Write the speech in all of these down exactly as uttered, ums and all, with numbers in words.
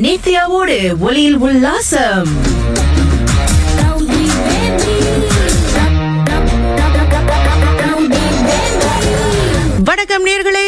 நித்யாவோடு ஒலியில் உல்லாசம். வணக்கம் நேயர்களே,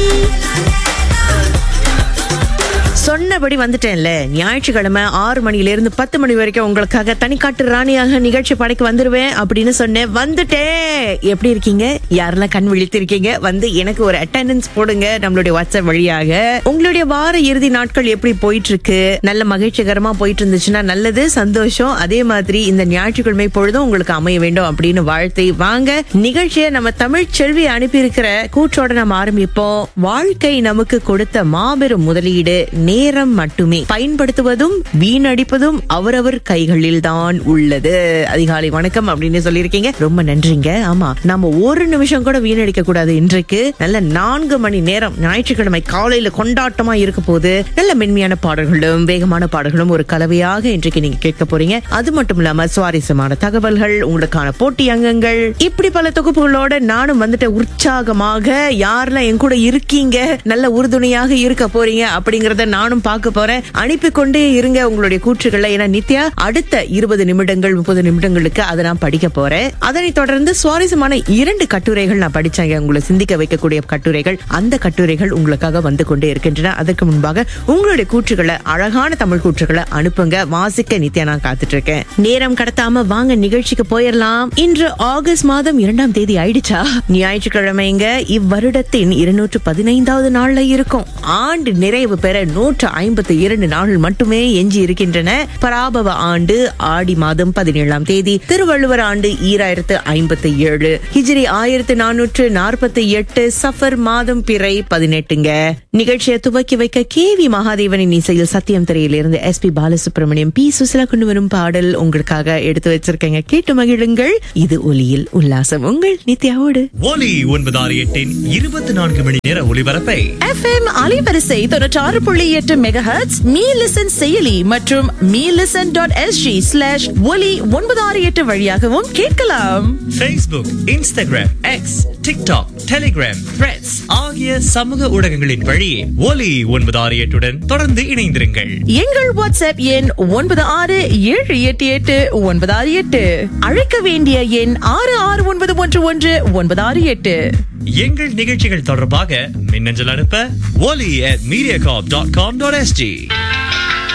சொன்னபடி வந்துட்டேன்ல. ஞாயிற்றுக்கிழமை ஆறு மணில இருந்து பத்து மணி வரைக்கும் உங்களுக்காக தனிக்காட்டு ராணியாக நிகழ்ச்சி படைக்க வந்துருவேன் அப்படின்னு சொன்னேன். வந்துட்டேன். எப்படி இருக்கீங்க? யாரெல்லாம் கண் விழித்திருக்கீங்க? வந்து எனக்கு ஒரு அட்டெண்டன்ஸ் போடுங்க நம்மளுடைய வாட்ஸ்அப் வழியாக. உங்களுடைய வார இறுதி நாட்கள் எப்படி போயிட்டு இருக்கு? நல்ல மகிழ்ச்சிகரமா போயிட்டு இருந்துச்சுன்னா நல்லது, சந்தோஷம். அதே மாதிரி இந்த ஞாயிற்றுக்கிழமை பொழுதும் உங்களுக்கு அமைய வேண்டும் அப்படின்னு வாழ்த்தை வாங்க. நிகழ்ச்சியை நம்ம தமிழ் செல்வி அனுப்பி இருக்கிற கூற்றோட நம்ம ஆரம்பிப்போம். வாழ்க்கை நமக்கு கொடுத்த மாபெரும் முதலீடு நேரம் மட்டுமே. பயன்படுத்துவதும் வீணடிப்பதும் அவரவர் கைகளில் தான் உள்ளது. அதிகாலை வணக்கம் அப்படின்னு சொல்லியிருக்கீங்க, ரொம்ப நன்றிங்க. ஆமா, நம்ம ஒரு நிமிஷம் கூட வீணடிக்க கூடாது. இன்றைக்கு நல்ல நான்கு மணி நேரம் ஞாயிற்றுக்கிழமை காலையில கொண்டாட்டமா இருக்க போது. நல்ல மென்மையான பாடல்களும் வேகமான பாடல்களும் ஒரு கலவையாக இன்றைக்கு நீங்க கேட்க போறீங்க. அது மட்டும் இல்லாம சுவாரஸ்யமான தகவல்கள், உங்களுக்கான போட்டி அங்கங்கள், இப்படி பல தொகுப்புகளோட நானும் வந்துட்டு உற்சாகமாக யாரெல்லாம் என் கூட இருக்கீங்க, நல்ல உறுதுணையாக இருக்க போறீங்க அப்படிங்கறத நானும் பார்க்க போறேன். அனுப்பி கொண்டே இருங்க உங்களுடைய கூற்றுகளை. ஏன்னா நித்யா அடுத்த இருபது நிமிடங்கள் முப்பது நிமிடங்களுக்கு அதை நான் படிக்க போறேன். அதனை தொடர்ந்து சுவாரஸ்யமான இரண்டு கட்டுரைகள் நான் படிச்சாங்க, உங்களை சிந்திக்க வைக்கக்கூடிய கட்டுரைகள். அந்த கட்டுரைகள் உங்களுக்காக வந்து கொண்டே இருக்கின்றன. அதற்கு முன்பாக உங்களுடைய கூற்றுகளை, அழகான தமிழ் கூற்றுகளை அனுப்புங்க. வாசிக்க நித்யா நான் காத்துட்டு இருக்கேன். நேரம் கடத்தாம வாங்க நிகழ்ச்சிக்கு போயிடலாம். இன்று ஆகஸ்ட் மாதம் இரண்டாம் தேதி ஆயிடுச்சா? ஞாயிற்றுக்கிழமைங்க இவ்வருடத்தின் இருநூற்று பதினைந்தாவது நாள்ல இருக்கும். ஆண்டு நிறைவு பெற நூற்று ஐம்பத்தி இரண்டு நாள்கள் மட்டுமே எஞ்சி இருக்கின்றன. பராபவ ஆண்டு ஆடி மாதம் பதினேழாம் தேதி, திருவள்ளுவர் ஆண்டு ஈராயிரத்து ஐம்பத்தி ஏழு, ஹிஜ்ரி ஆயிரத்து நானூற்று நாற்பத்தி எட்டு, சஃபர் மாதம் பிறை பதினெட்டுங்க. நிகழ்ச்சியை துவக்கி வைக்க கே வி மகாதேவனின் இசையில் சத்தியம் திரையிலிருந்து S B Balasubramaniam, B Susheela கொண்டு வரும் பாடல் உங்களுக்காக எடுத்து வச்சிருக்கேங்க. கேட்டு மகிழுங்கள். இது ஒலியில் உல்லாசம், உங்கள் நித்யாவோடு. ஒலி ஒன்பது ஆறு எட்டின் இருபத்தி நான்கு மணி நேர ஒளிபரப்பை எஃப் எம் அலைவரிசை தொண்ணூற்றாறு புள்ளி எட்டு மெகாஹெர்ட்ஸ், மீ லிசன் செயலி மற்றும் me listen dot SG slash ஒலி ஒன்பது ஆறு எட்டு வழியாகவும் கேட்கலாம். Facebook, Instagram, X, TikTok, Telegram, Threads ஆகிய சமூக ஊடகங்களின் வழியே ஒலி ஒன்பது ஆறு எட்டுடன் தொடர்ந்து இணைந்திருங்கள். எங்கள் வாட்ஸ்அப் எண் ஒன்பது ஆறு ஏழு எட்டு எட்டு ஒன்பது ஆறு எட்டு. அழைக்க வேண்டிய எண் ஆறு ஆறு ஒன்பது ஒன்று ஒன்று ஒன்பது ஆறு எட்டு. எங்கள் நிகழ்ச்சிகள் தொடர்பாக மின்னஞ்சல் அனுப்ப ஒலி at mediacorp dot com dot SG.